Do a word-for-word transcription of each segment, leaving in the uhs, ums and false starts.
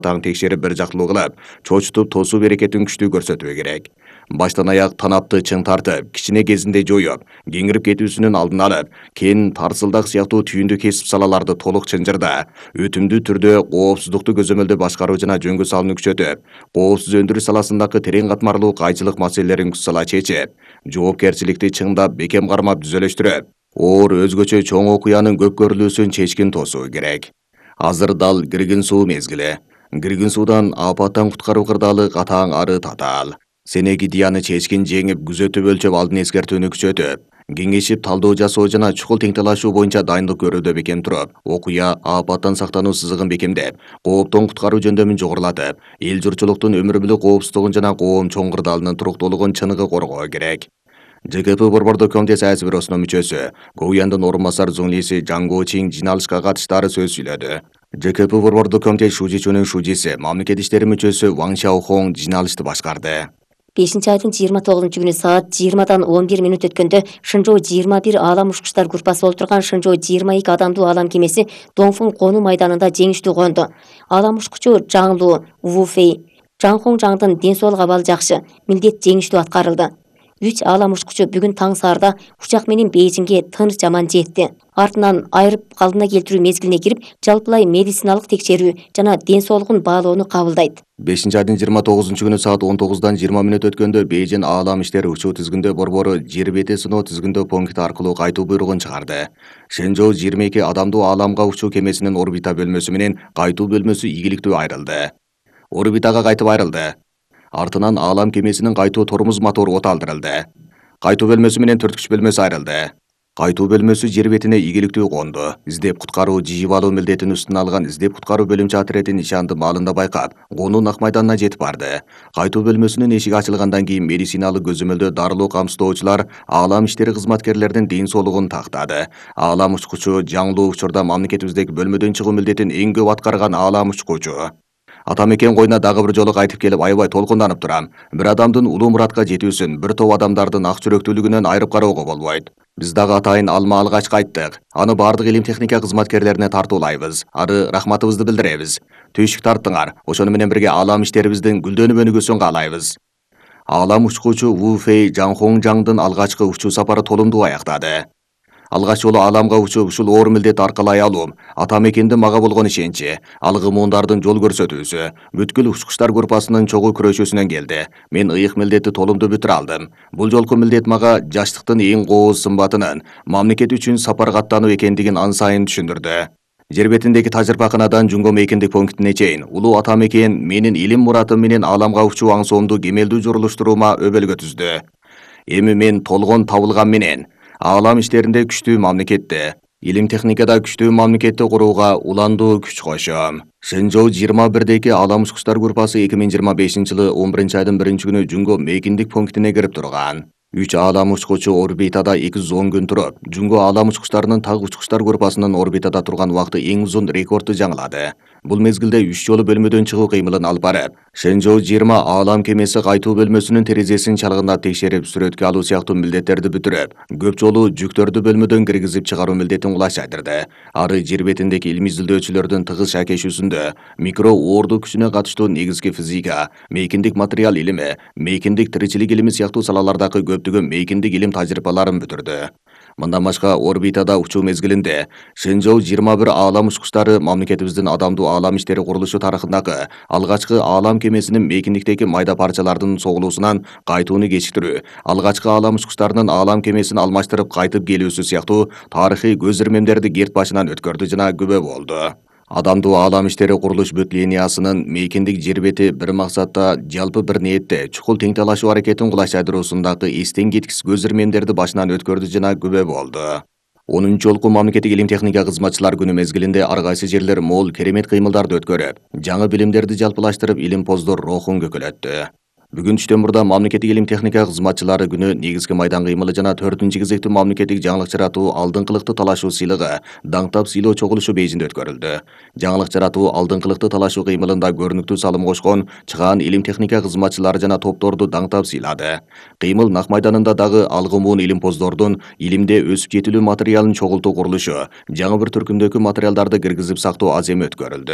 таң текшерип бир жактылуу кылып, чочутуп тосуу берекетин күчтүү көрсөтүү керек. Баштан аяк танапты чың тартып, кичине кезинде жоюп, кеңирип кетүүсүнүн алдын алып, кен, тарсылдак сыяктуу түйүндү кесип салаларды толук чынжырда, өтүмдүү түрдө коопсуздукту көзөмөлдөө башкаруу жана жөнгө салууну күчөтүп, коопсуз өндүрүш саласындагы терең катмарлуу кайчылык маселелерин күч сала чечип, жоопкерчиликти чыңдап бекем кармап түзөлүштүрүп, оор өзгөчө чоң окуянын көп көрүлүүсүн чечкин тосуу керек. Азыр дал киргин суу мезгили. Киргин суудан апаттан куткаруу кырдаалы катаң ары татаал. Сенеги дияны чечкин жеңип, күзөтүп өлчөп алдын эскертүүнү күчөтүп, кеңешип талдоо жасоо жана чукул тең-талашуу боюнча дайындык көрүүдө бекем туруп, окуя апаттан сактануу сызыгын бекемдеп, кооптон куткаруу жөндөмүн жогорулатып, эл журтчулуктун өмүр бүлүк коопсуздугун жана коом чоң кырдаалынын туруктуулугун чыныгы коргоо керек. ЖКП Борбордук комитет Саясий бюросунун мүчөсү, Гоуяндын орун басар зуңлиси Жаңго Чин жиналышка катыштары сөз сүйлөдү. ЖКП Борбордук комитет Шужичунун шужиси, мамлекет иштери мүчөсү Ваң Шаохоң жиналышты башкарды. бешинчи айдын жыйырма тогузунчу күнү саат жыйырмадан он бир минут өткөндө Шынжоо жыйырма бир аалам учкучтар группасы олтурган Шынжоо жыйырма эки адамдуу аалам кемеси Доңфун конуу майданында жеңиштүү конду. Аалам учкучу Жаңлу Вуфей Жаңхоң Жаңдын ден соолук абалы жакшы, милдет жеңиштүү аткарылды. Үч аалам учкучу бүгүн таң саарда учак менен Бейжиңге тыныч жаман жетти. Артынан айрып калдына келтирүү мезгилине кирип, жалпылай медициналык текшерүү жана ден соолугун баалоону кабылдайт. бешинчи айдын жыйырма тогузунчу күнү саат он тогуздан жыйырма минут өткөндө Бейжиң аалам иштери учуу тизгиндөө борбору жер бети сыноо тизгиндөө пункти аркылуу кайтуу буйругун чыгарды. Шэнжоу жыйырма эки адамдуу ааламга учуу кемесинин орбита бөлмөсү менен кайтуу бөлмөсү ийгиликтүү айрылды. Орбитага кайтып айрылды. Артынан аалам кемесинин кайтуу тормоз мотору оталдырылды. Кайтуу бөлмөсү менен төрт күч бөлмөсү айрылды. Кайтуу бөлмөсү жер бетине ийгиликтүү конду. Издеп куткаруу жыйып алуу милдетин үстүнө алган издеп куткаруу бөлүмчө отряди нишанды маалында байкап, конуу нак майданына жетип барды. Кайтуу бөлмөсүнүн эшиги ачылгандан кийин медициналык көзөмөлдөө дарылоо камсыздоочулар аалам иштери кызматкерлердин ден соолугун тактады. Аалам учкучу Жаңлуу учурда мамлекетибиздеги бөлмөдөн чыгуу милдетин эң көп аткарган аалам учкучу. Атамекен койуна дагы бир жолу кайтып келип аябай толкунданып турам. Бир адамдын улуу муратка жетүүсүн бир топ адамдардын ак жүрөктүүлүгүнөн айырып кароого болбойт. Биз дагы атайын алма алгач кайттык. Аны бардык илим техника кызматкерлерине тартуулайбыз. Ары рахматыбызды билдиребиз. Түйшүк тарттыңар. Ошону менен бирге аалам иштерибиздин гүлдөнүп өнүгүүсүн каалайбыз. Аалам учкучу Ву Фэй Жаңхоң Жаңдын алгачкы учуу сапары толумдуу аяктады. Алгач жолу ааламга учуп ушул оор милдетти аркалай алуум, атамекенде мага болгон ишеничи, алгымуундардын жол көрсөтүүсү, бүткүл учкучтар группасынын чогуу күрөшүүсүнөн келди. Мен ыйык милдетти толумдуу бүтүрө алдым. Бул жолку милдет мага жаштыктын эң кооз сымбатынын мамлекет үчүн сапар каттануу экендигин ан сайын түшүндүрдү. Жер бетиндеги тажрыйбаканадан Жумго мейкиндик пунктине чейин улуу атамекен менин илим муратым менен ааламга учуу аңсоомду кемелдүү журулуштуруума өбөлгө түздү. Эми мен толгон табылган менен аалам иштеринде күчтүү мамлекетти, илим техникада күчтүү мамлекетти курууга уландуу күч кошом. Шэнжоу жыйырма бирдеги аалам учкучтар группасы эки миң жыйырма бешинчи жылы он биринчи айдын биринчи күнү Жумго мейкиндик пунктине кирип турган. Үч аалам учкучу орбитада эки жүз он күн туруп, Жумго аалам учкучтарынын так учкучтар группасынын орбитада турган убакыты эң узун рекордду жаңылады. Бул мезгилде үч жолу бөлмөдөн чыгуу кыймылын алып барып, Шэнжоу жыйырма аалам кемеси кайтуу бөлмөсүнүн терезесин чалгындап текшерип, сүрөткө алуу сыяктуу милдеттерди бүтүрүп, көп жолу жүктөрдү бөлмөдөн киргизип чыгаруу милдетин кулаш жайдырды. Ары жер бетиндеги илимий изилдөөчүлөрдүн тыгыз шакешүүсүндө микро оорду күчүнө катыштуу негизги физика, мейкиндик материал илими, мейкиндик тиричилик илими сыяктуу салалардагы көптөгөн мейкиндик илим тажрыйбаларын бүтүрдү. Мындан башка орбитада учуу мезгилинде Шэнжоу жыйырма бир аалам учкучтары мамлекетибиздин адамдуу аалам иштери курулушу тарыхындагы алгачкы аалам кемесинин мейкиндиктеги майда парчалардын согулуусунан кайтууну кечиктирүү, алгачкы аалам учкучтарынын аалам кемесин алмаштырып кайтып келүүсү сыяктуу тарыхый көз ирмемдерди керт башынан өткөрдү жана күбө болду. Адамдуу аалам иштери курулуш бүт линиясынын мейкиндик жер бети бир максатта, жалпы бир ниетте чукул тең талашуу аракетин кулаш жайдыруусундагы эстен кеткис көз ирмемдерди башынан өткөрдү жана күбө болду. онунчу жолку мамлекеттик илим техника кызматчылар күнү мезгилинде ар кайсы жерлер мол керемет кыймылдарды өткөрүп, жаңы билимдерди жалпылаштырып, илимпоздор рухун көкөлөттү. Бүгүн түштөн мурда мамлекеттик илим техника кызматчылары күнү негизги майдан кыймылы жана төртүнчү кезектүү мамлекеттик жаңылык жаратуу алдыңкылыктуу талашуу сыйлыгы даңктап сыйлоо чогулушу Бейжиңде өткөрүлдү. Жаңылык жаратуу алдыңкылыктуу талашуу кыймылында көрүнүктүү салым кошкон чыгаан илим техника кызматчылары жана топторду даңктап сыйлады. Кыймыл нак майданында дагы алгымуун илимпоздордун илимде өсүп жетилүү материалын чогултуу курулушу, жаңы бир түркүмдөгү материалдарды киргизип сактоо аз эми өткөрүлдү.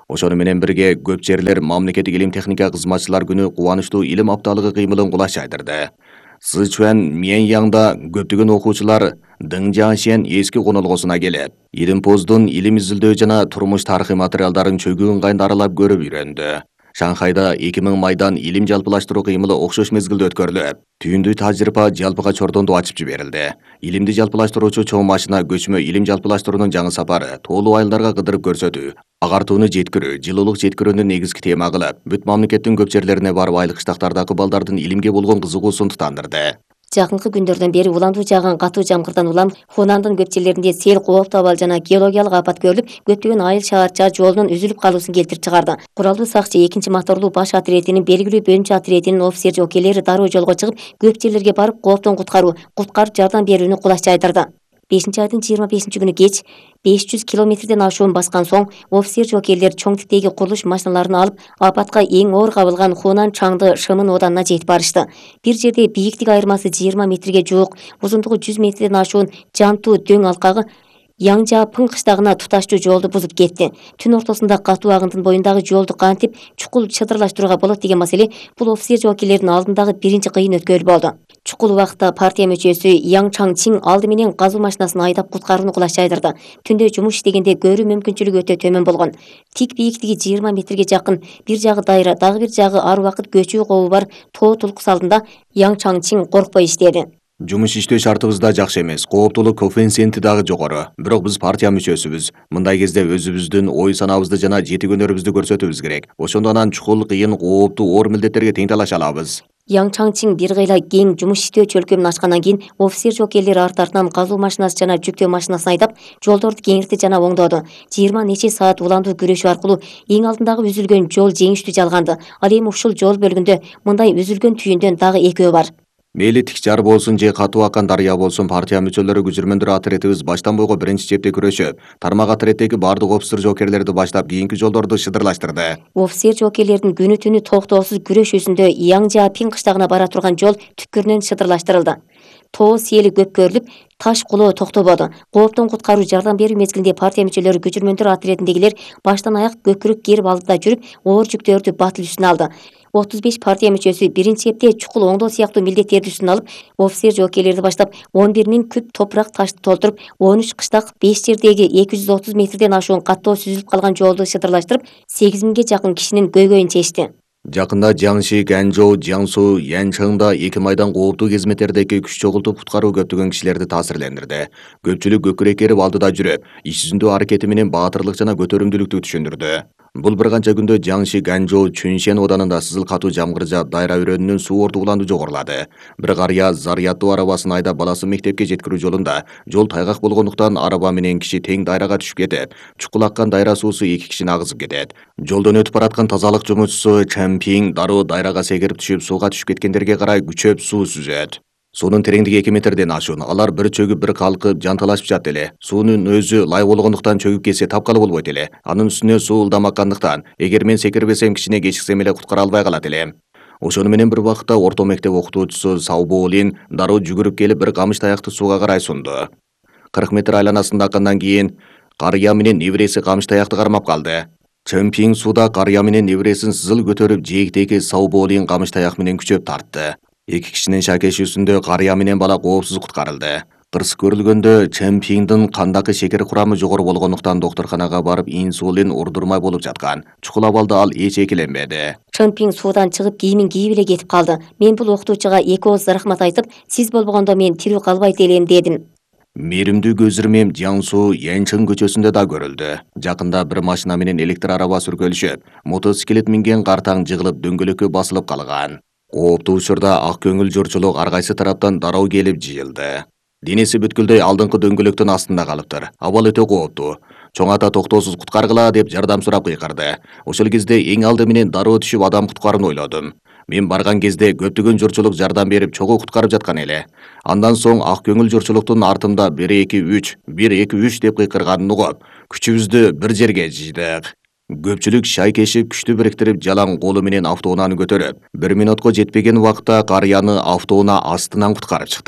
Ошону менен бирге көп жерлер мамлекеттик илим техника кызматчылар күнү кубанычтуу илим апталыгы кыймылын кулаш жайдырды. Сычуан Мьяньяңда көптөгөн окуучулар Дың Жиаңшен эски конолгосуна келип, Илимпоздун илим изилдөө жана турмуш тарыхый материалдарын чөгүүн кайында аралап көрүп үйрөндү. Шанхайда эки миң майдан илим жалпылаштыруу кыймылы окшош мезгилде өткөрүлүп, түйүндүү тажрыйба жалпыга чордонду ачып жиберилди. Илимди жалпылаштыруучу чоң машина көчмө илим жалпылаштыруунун жаңы сапары тоолуу айылдарга кыдырып көрсөтүү, агартууну жеткирүү, жылуулук жеткирүүнү негизги тема кылып, бүт мамлекеттин көп жерлерине барып айыл кыштактардагы балдардын илимге болгон кызыгуусун тутандырды. Жакынкы күндөрдөн бери уландуу жааган катуу жамгырдан улам Хунандын көп жерлеринде сел, кооптуу абал жана геологиялык апат көрүлүп, көптөгөн айыл шаарча жолунун үзүлүп калуусун келтирип чыгарды. Куралдуу сакчы экинчи моторлуу баш отрядынын белгилүү бөлүмчө отрядынын офицер жокейлери дароо жолго чыгып, көп жерлерге барып кооптон куткаруу, куткарып жардам берүүнү кулаш жайдырды. бешинчи айдын жыйырма бешинчи күнү кеч беш жүз километрден ашуун баскан соң офицер жокейлер чоң типтеги курулуш машиналарын алып апатка эң оор кабылган Хунан Чаңды шымын оданына жетип барышты. Бир жерде бийиктик айырмасы жыйырма метрге жуук, узундугу жүз метрден ашуун Жантуу дөң алкагы Яңжа Пың кыштагына туташтуу жолду бузуп кетти. Түн ортосунда катуу агындын боюндагы жолду кантип чукул чыдырлаштырууга болот деген маселе бул офицер жокейлердин алдындагы биринчи кыйын өткөл болду. Чукул убакытта партия мүчөсү Яң Чаң Чин алды менен казуу машинасын айдап куткарууну кулаш жайдырды. Түндө жумуш иштегенде көрүү мүмкүнчүлүгү өтө төмөн болгон. Тик бийиктиги жыйырма метрге жакын, бир жагы дайра, дагы бир жагы ар убакыт көчүү кобу бар тоо тулкус алдында Яң Чаң Чин коркпой иштеди. Жумуш иштөө шартыбыз да жакшы эмес, кооптуулук коэффициенти дагы жогору. Бирок биз партия мүчөсүбүз. Мындай кезде өзүбүздүн ой санабызды жана жети-көнөрүбүздү көрсөтүүбүз керек. Ошондо анан чукул, кыйын, кооптуу, оор милдеттерге тең талаша алабыз. Яң Чаң Чин бир кыйла кең жумуш иштөө чөлкөмүн ачкандан кийин офицер жокейлери арт артынан казуу машинасы жана жүктөө машинасын айдап жолдорду кеңирти жана оңдоду. жыйырма нече саат уландуу күрөшүү аркылуу эң алдындагы үзүлгөн жол жеңиштүү жалганды. Ал эми ушул жол бөлүгүндө мындай үзүлгөн түйүндөн дагы экөө бар. Мейли тик жар болсун же катуу акан дарыя болсун, партия мүчөлөрү күчүрмөндөр отрядыбыз баштан бойго биринчи чепте күрөшүп, тармак отряддеги бардык офицер жокейлерди баштап кийинки жолдорду шыдырлаштырды. Офицер жокейлердин күнү түнү токтоосуз күрөшүүсүндө Яңжа Пин кыштагына бара турган жол түпкүрүнөн шыдырлаштырылды. Тоо сели көп көрүлүп, таш кулоо токтободу. Кооптон куткаруу жардам берүү мезгилинде партия мүчөлөрү күчүрмөндөр отрядындагилер баштан аяк көкүрөк кээрип алды да жүрүп, оор жүктөрдү батыл үстүнө алды. отуз беш партия мүчөсү биринчи чепте чукул оңдоо сыяктуу милдеттерди үстүнө алып, офицер жокейлерди баштап он бир миң күп топурак ташты толтуруп, он үч кыштак беш жердеги эки жүз отуз метрден ашуун каттоо сүзүлүп калган жолду шыдырлаштырып, сегиз миңге жакын кишинин көйгөйүн чечти. Жакында Жиаңши, Ганчжоу, Жиаңсу, Янчаңда эки майдан кооптуу кызметтердеги күч чогултуп куткаруу көптөгөн кишилерди таасирлендирди. Көпчүлүк көкүрөк керип алдыда жүрүп, иш жүзүндө аракети менен баатырлык жана көтөрүмдүүлүктү түшүндүрдү. Бул бир канча күндө Жиаңши, Ганчжоу, Чүншен оданында сызыл катуу жамгыржа дайра өрөөнүнүн суу орду уланду жогорулады. Бир карыя заряддуу арабасын айдап баласын мектепке жеткирүү жолунда жол тайгак болгондуктан араба менен киши тең дайрага түшүп кетип, чукул аккан дайра суусу эки кишини агызып кетет. Жолдон өтүп бараткан тазалык жумушчусу Чэмпинг дароо дайрага секирип түшүп, сууга түшүп кеткендерге карай күчөп суу сүзөт. Суунун тереңдиги эки метрден ашуун. Алар бир чөгүп, бир калкып, жанталашып жатты эле. Суунун өзү лай болгондуктан чөгүп кетсе тапкалы болбойт эле. Анын үстүнө суу ылдамаккандыктан, эгер мен секирбесем кичине кечиксем эле куткара албай калат элем. Ошону менен бир убакытта орто мектеп окутуучусу Сауболин дароо жүгүрүп келип бир камыш таякты сууга карай сунду. кырк метр айланасын таккандан кийин карыя менен небереси камыш таякты кармап калды. Чэмпинг сууда карыя менен небересин сызыл көтөрүп, жээктеги Сауболин камыш таяк менен күчөп тартты. Эки кишинин шакешүүсүндө карыя менен бала коопсуз куткарылды. Кырсы көрүлгөндө Чэмпингдин кандагы шекер курамы жогору болгондуктан доктурканага барып инсулин урдурмай болуп жаткан. Чукул абалда ал эч экиленбеди. Чэмпинг суудан чыгып кийимин кийип эле кетип калды. Мен бул окутуучуга эки ооз рахмат айтып, сиз болбогондо мен тирүү калбайт элем дедим. Мээримдүү көз ирмем Жиаңсу, Янчың көчөсүндө да көрүлдү. Жакында бир машина менен электр араба сүркөлүшүп, мотоциклет минген картаң жыгылып дөңгөлөккө басылып калган. Кооптуу учурда ак көңүл журчулук ар кайсы тараптан дароо келип жыйылды. Денеси бүткүлдөй алдыңкы дөңгөлөктүн астында калыптыр. Абал өтө кооптуу. Чоң ата токтоосуз куткаргыла деп жардам сурап кыйкырды. Ошол кезде эң алды менен дароо түшүп адам куткарууну ойлодум. Мен барган кезде көптөгөн журчулук жардам берип чогуу куткарып жаткан эле. Андан соң ак көңүл журчулуктун артымда бир эки үч, бир эки үч деп кыйкырганын угуп, күчүбүздү бир жерге жыйдык. Көпчүлүк шайкешип күчтү бириктирип жалаң колу менен автоунааны көтөрүп, бир минутка жетпеген убакытта карыяны автоунаа астынан куткарып чыкты.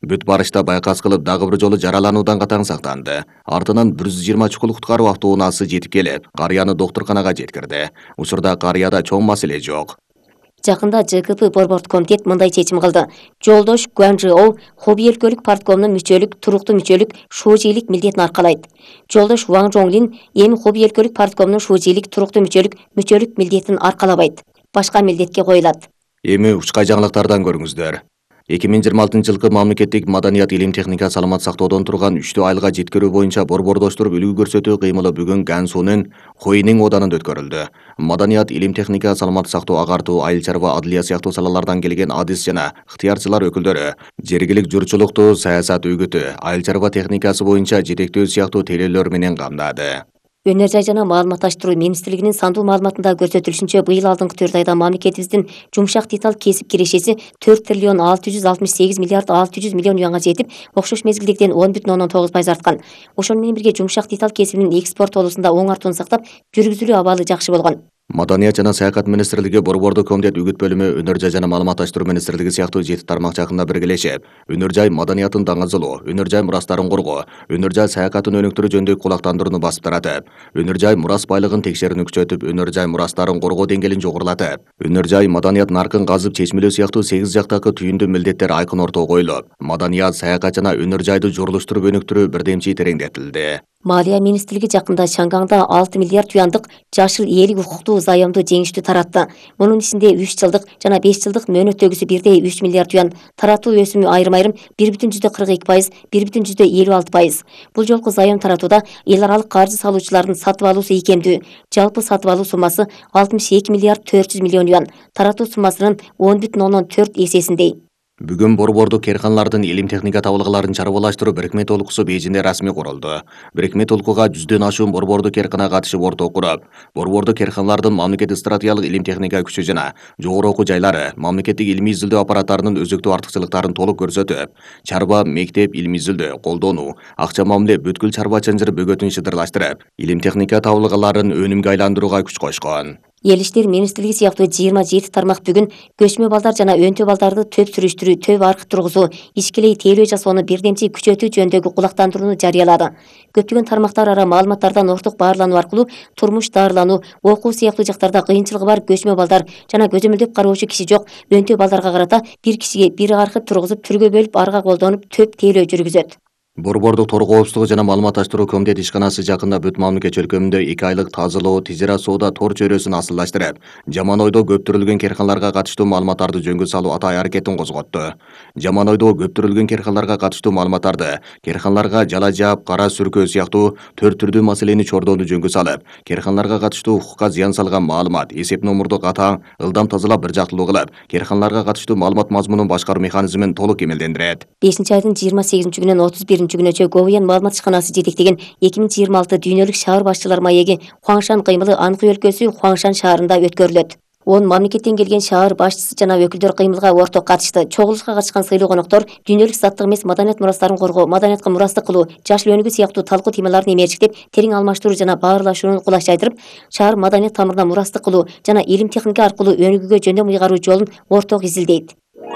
Бүт барышта байкас кылып дагы бир жолу жаралануудан катаң сактанды. Артынан бир жүз жыйырма чукул куткаруу автоунаасы жетип келип, карыяны доктурканага жеткирди. Учурда карыяда чоң маселе жок. Жакында Ж К П Борбордук комитет мындай чечим кылды. Жолдош Гуанжоу хобби өлкөлүк парткомунун мүчөлүк, туруктуу мүчөлүк, шуужийлик милдетин аркалайт. Жолдош Ваң Жоңлин эми хобби өлкөлүк парткомунун шуужийлик, туруктуу мүчөлүк, мүчөлүк милдетин аркалабайт. Башка милдетке коюлат. Эми учкай жаңылыктардан көрүңүздөр. эки миң жыйырма алтынчы жылкы мамлекеттик маданият, илим, техника, саламат сактоодон турган үчтүү айылга жеткирүү боюнча борбордоштуруп үлгү көрсөтүү кыймылы бүгүн Гансунун Хойнин оданында өткөрүлдү. Маданият, илим, техника, саламат сактоо, агартуу, айыл чарба, адылия сыяктуу салалардан келген адис жана ыктыярчылар өкүлдөрү жергилик журчулукту, саясат үгүтү, айыл чарба техникасы боюнча жетектөө сыяктуу тейлөөлөр менен камдады. Өнөр жай жана маалыматташтыруу министрлигинин сандуу маалыматында көрсөтүлүшүнчө, быйыл алдыңкы төрт айда мамлекетибиздин жумшак деталь кесип кирешеси төрт триллион алты жүз алтымыш сегиз миллиард алты жүз миллион юанга жетип, окшош мезгилдегиден он бүтүн ондон тогуз пайыз арткан. Ошону менен бирге жумшак деталь кесибинин экспорт болуусунда оң артууну сактап, жүргүзүлүү абалы жакшы болгон. Маданият жана саякат министрлиги, борбордук комитет үгүт бөлүмү, өнөр жай жана маалыматташтыруу министрлиги сыяктуу жети тармак жакында биргелешип, өнөр жай маданиятын даңазылоо, өнөр жай мурастарын коргоо, өнөр жай саякатын өнүктүрүү жөнүндө кулактандырууну басып таратып, өнөр жай мурас байлыгын текшерүүнү күчөтүп, өнөр жай мурастарын коргоо деңгээлин жогорулатып, өнөр жай маданият наркын казып чечмелөө сыяктуу сегиз жактагы түйүндүү милдеттер айкын ортого коюлуп, маданият, саякат жана өнөр жайды журулуштуруп өнүктүрүү бирдемчи тереңдетилди. Малия министрлиги жакында Шангаңда алты миллиард юандык жашыл ээлик укуктуу заемду жеңиштүү таратты. Мунун ичинде үч жылдык жана беш жылдык мөөнөттөгүсү бирдей үч миллиард юан, таратуу өсүмү айрым айрым бир бүтүн жүздө кырк эки пайыз, бир бүтүн жүздө элүү алты пайыз. Бул жолку заем таратууда эл аралык каржы салуучулардын сатып алуусу ийкемдүү. Жалпы сатып алуу суммасы алтымыш эки миллиард төрт жүз миллион юан, таратуу суммасынын он бүтүн ондон төрт эсесиндей. Бүгүн борбордук керканалардын илим техника табылгыларын чарбалаштыруу бирикме толкусу Бейжиңде расмий курулду. Бирикме толкууга жүздөн ашуун борбордук керкана катышып орток куруп, борбордук керканалардын мамлекеттик стратегиялык илим техника күчү жана жогору окуу жайлары, мамлекеттик илимий изилдөө аппараттарынын өзөктүү артыкчылыктарын толук көрсөтүп, чарба, мектеп, илимий изилдөө, колдонуу, акча мамиле, бүткүл чарба чынжыр бөгөтүн шыдырлаштырып, илим техника табылгыларын өнүмгө айландырууга күч кошкон. Эл иштери министрлиги сыяктуу жыйырма жети тармак бүгүн көчмө балдар жана өнтө балдарды төп сүрүштүрүү, төп аркы тургузуу, ичкилей тейлөө жасоону бирдемчи күчөтүү жөнүндөгү кулактандырууну жарыялады. Көптөгөн тармактар ара маалыматтардан орток баарлануу аркылуу турмуш, даарылануу, окуу сыяктуу жактарда кыйынчылыгы бар көчмө балдар жана көзөмөлдөп кароочу киши жок өнтө балдарга карата бир кишиге бир аркы тургузуп, түргө бөлүп, арга колдонуп төп тейлөө жүргүзөт. Борбордук тор коопсуздугу жана маалыматташтыруу комитет ишканасы жакында бүт мамлекет чөлкөмүндө эки айлык тазалоо, тижара соода тор чөйрөсүн асылдаштырып, Жаман ойдо көптүрүлгөн керканаларга катыштуу маалыматтарды жөнгө салуу атай аракетин козготту. Жаман ойдо көптүрүлгөн керканаларга катыштуу маалыматтарды керканаларга жала жаап, кара сүркөө сыяктуу төрт түрдүү маселени чордоону жөнгө салып, керканаларга катыштуу укукка зыян салган маалымат, эсеп номурду катаң, ылдам тазалап бир жактылуу кылып, керканаларга катыштуу маалымат мазмунун башкаруу механизмин толук кемелдендирет. бешинчи айдын жыйырма сегизинчи күнүнөн отуз биринчи күнүнчө Говьян маалымат ишканасы жетектеген эки миң жыйырма алты дүйнөлүк шаар башчылар маеги Хуаңшан кыймылы Анхый өлкөсү Хуаңшан шаарында өткөрүлөт. он мамлекеттен келген шаар башчысы жана өкүлдөр кыймылга орток катышты. Чогулушка катышкан сыйлуу коноктор дүйнөлүк заттык эмес маданият мурастарын коргоо, маданиятка мурастык кылуу, жашыл өнүгүү сыяктуу талкуу темаларын эмерчиктеп, терең алмаштыруу жана баарлашууну кулачайтырып, шаар маданият тамырына мурастык кылуу жана илим техника аркылуу өнүгүүгө жөндөм ыйгаруу жолун орток изилдейт.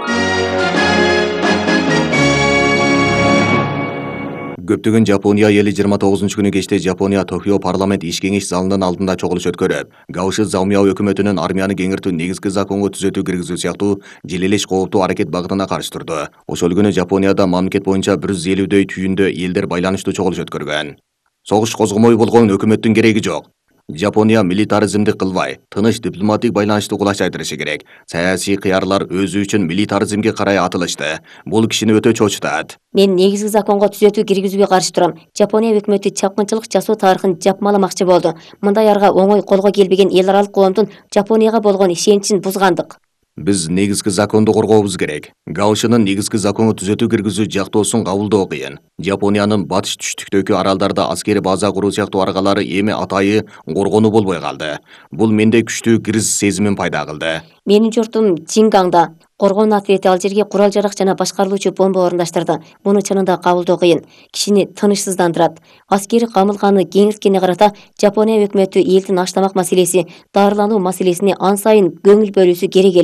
Көптөгөн Жапония эли жыйырма тогузунчу күнү кечте Жапония Токио парламент иш кеңеш залынын алдында чогулуш өткөрүп, Гаоши Заумяо өкмөтүнүн армияны кеңиртүү негизги законго түзөтүү киргизүү сыяктуу желелеш кооптуу аракет багытына каршы турду. Ошол күнү Жапонияда мамлекет боюнча бир жүз элүүдөй түйүндө элдер байланыштуу чогулуш өткөргөн. Согуш козгомой болгон өкмөттүн кереги жок. Жапония милитаризмди кылбай, тыныч дипломатик байланышты кулачайтырышы керек. Саясий кыярлар өзү үчүн милитаризмге карай атылышты. Бул кишини өтө чочутат. Мен негизги законго түзөтүү киргизүүгө каршы турам. Жапония өкмөтү чапкынчылык жасоо тарыхын жапмаламакчы болду. Мындай арга оңой колго келбеген эл аралык коомдун Жапонияга болгон ишеничин бузгандык. Биз негизги законду коргообуз керек. Гаошинин негизги закону түзөтүү киргизүү жактоосун кабылдоо кыйын. Жапониянын батыш түштүктөгү аралдарда аскери база куруу сыяктуу аргалары эми атайы коргонуу болбой калды. Бул менде күчтүү криз сезимин пайда кылды. Менин журтум Чингаңда коргоон ответи ал жерге курал жарак жана башкарылуучу бомба орундаштырды. Муну чынында кабылдоо кыйын, кишини тынычсыздандырат. Аскери камылганы кеңирткене карата Жапония өкмөтү элдин аштамак маселеси, дарылануу маселесине ан сайын көңүл бөлүүсү керек эле.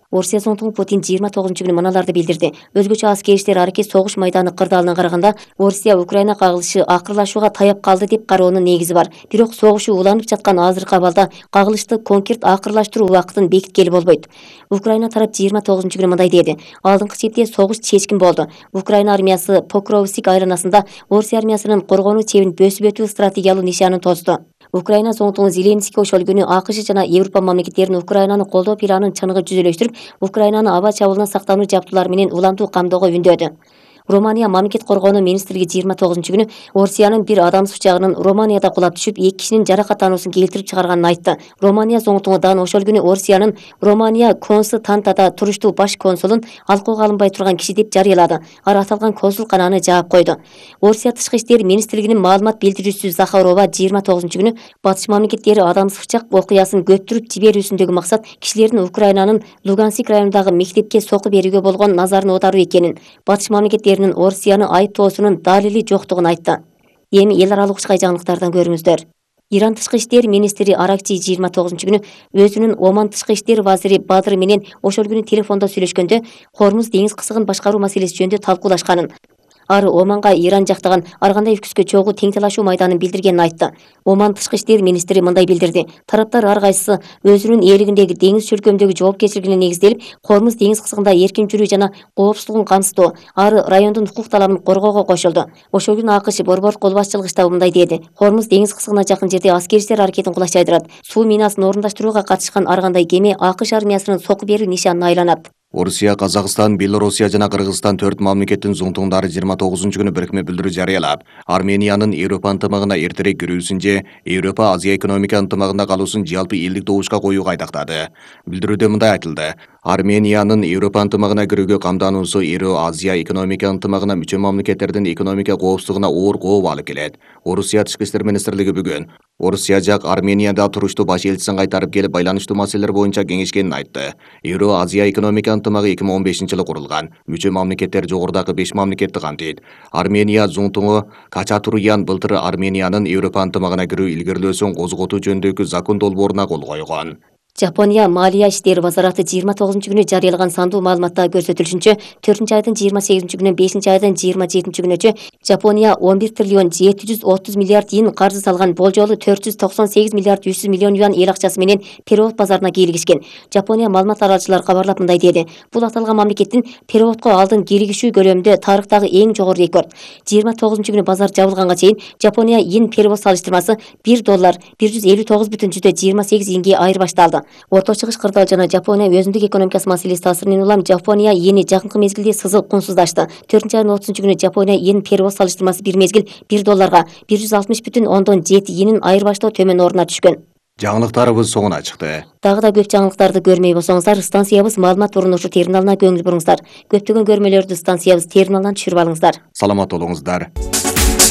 Орусия соңтугу Путин жыйырма тогузунчу күнү мыналарды билдирди. Өзгөчө аскер иштер аракет согуш майданы кырдаалына караганда Орусия Украина кагылышы акырлашууга таяп калды деп кароонун негизи бар. Бирок согушу уланып жаткан азыркы абалда кагылышты конкрет акырлаштыруу убактын бекиткели болбойт. Украина тарап жыйырма тогузунчу күнү мындай деди. Алдыңкы чепте согуш чечкин болду. Украина армиясы Покровск айланасында Орусия армиясынын коргонуу чебин бөсүп өтүү стратегиялык нишанын тосду. Украина соңтугу Зеленский ошол АКШ жана Европа мамлекеттеринин Украинаны колдоо планын чыныгы жүзөлөштүрүп, Украинаны аба чабуулунан сактануу жабдуулары менен улантуу камдоого үндөдү. Романия мамлекет коргоонуу министрлиги жыйырма тогузунчу күнү Орусиянын бир адамсыз учагынын Романияда кулап түшүп, эки кишинин жаракаттануусун келтирип чыгарганын айтты. Романия соңтугу дагы ошол күнү Орусиянын Романия Константада туруштуу баш консулун алкоого алынбай турган киши деп жарыялады. Ар аталган консулкананы жаап койду. Орусия тышкы иштер министрлигинин маалымат билдирүүчүсү Захарова жыйырма тогузунчу күнү батыш мамлекеттери адамсыз учак окуясын көптүрүп жиберүүсүндөгү максат кишилердин Украинанын Луганск районундагы мектепке соку берүүгө болгон назарын оодаруу экенин, батыш мамлекеттери Орусияны айыптоосунун далили жоктугун айтты. Эми эл аралык учкай жаңылыктардан көрүңүздөр. Иран тышкы иштер министри Аракчи жыйырма тогузунчу күнү өзүнүн Оман тышкы иштер вазири Бадыр менен ошол күнү телефондо сүйлөшкөндө Хормуз деңиз кысыгын башкаруу маселеси жөнүндө талкуулашканын, ары Оманга Иран жактаган ар кандай үкүскө чогуу тең талашуу майданын билдиргенин айтты. Оман тышкы иштер министри мындай билдирди. Тараптар ар кайсысы өзүнүн ээлигиндеги деңиз чөлкөмдөгү жоопкерчилигине негизделип, Хормуз деңиз кысыгында эркин жүрүү жана коопсуздугун камсыздоо, ары райондун укук талабын коргоого кошулду. Ошол күнү АКШ борбор кол башчылыгы штабы мындай деди. Хормуз деңиз кысыгына жакын жерде аскер иштер аракетин кулаш жайдырат. Суу минасын орундаштырууга катышкан ар кандай кеме АКШ армиясынын соку берүү нишанына айланат. Орусия, Казакстан, Белоруссия жана Кыргызстан төрт мамлекеттин зуңтуңдары жыйырма тогузунчу күнү бирикме билдирүү жарыялап, Армениянын Европа ынтымагына эртерээк кирүүсүн же Европа Азия экономика ынтымагында калуусун жалпы элдик добушка коюуга айтактады. Билдирүүдө мындай айтылды. Армениянын Европа ынтымагына кирүүгө камдануусу Евро-Азия экономика ынтымагына мүчө мамлекеттердин экономика коопсуздугуна оор кооп алып келет. Орусия тышкы иштер министрлиги бүгүн Орусия жак Арменияда туруштуу баш элчисин кайтарып келип байланыштуу маселелер боюнча кеңешкенин айтты. Евро-Азия экономика ынтымагы эки миң он бешинчи жылы курулган. Мүчө мамлекеттер жогорудагы беш мамлекетти камтыйт. Армения зуңтуңу Качатурян былтыр Армениянын Европа ынтымагына кирүү илгерилөөсүн козготуу жөнүндөгү закон долбооруна кол койгон. Жапония Малия иштери базараты жыйырма тогузунчу күнү жарыялаган сандуу маалыматта көрсөтүлүшүнчө, төртүнчү айдын жыйырма сегизинчи күнүнөн бешинчи айдын жыйырма жетинчи күнүнчө Жапония он бир триллион жети жүз отуз миллиард йен каржы салган, болжолу төрт жүз токсон сегиз миллиард үч жүз миллион юан эл акчасы менен перевод базарына кийлигишкен. Жапония маалымат таратуучулар кабарлап мындай деди. Бул аталган мамлекеттин переводко алдын кийлигишүү көлөмүндө тарыхтагы эң жогору рекорд. жыйырма тогузунчу күнү базар жабылганга чейин Жапония йен перевод салыштырмасы бир доллар бир жүз элүү тогуз бүтүн жүздө жыйырма сегиз йенге айырбашталды. Орто чыгыш кырдаал жана Жапония өзүндүк экономикасы маселеси таасиринен улам Жапония йени жакынкы мезгилде сызып кунсуздашты. төртүнчү айдын отузунчу күнү Жапония йен перевод салыштырмасы бир мезгил бир долларга бир жүз алтымыш бүтүн ондон жети йенин айырбаштоо төмөн ордуна түшкөн. Жаңылыктарыбыз соңуна чыкты. Дагы да көп жаңылыктарды көрмөй болсоңуздар, станциябыз маалымат урунушу терминалына көңүл буруңуздар. Көптөгөн көрмөлөрдү станциябыз терминалынан түшүрүп алыңыздар. Саламат болуңуздар.